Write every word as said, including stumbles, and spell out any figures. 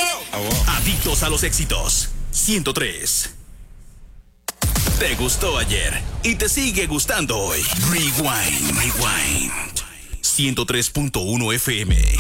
Adictos a los éxitos. ciento tres. Te gustó ayer y te sigue gustando hoy. Rewind, rewind. ciento tres punto uno F M.